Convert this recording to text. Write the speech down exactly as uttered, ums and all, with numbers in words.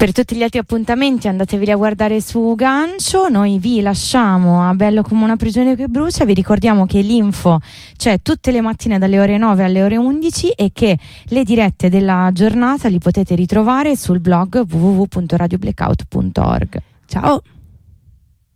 Per tutti gli altri appuntamenti andatevi a guardare su Gancio. Noi vi lasciamo a Bello come una prigione che brucia. Vi ricordiamo che l'info c'è tutte le mattine dalle ore nove alle ore undici e che le dirette della giornata li potete ritrovare sul blog w w w punto radio blackout punto org. Ciao!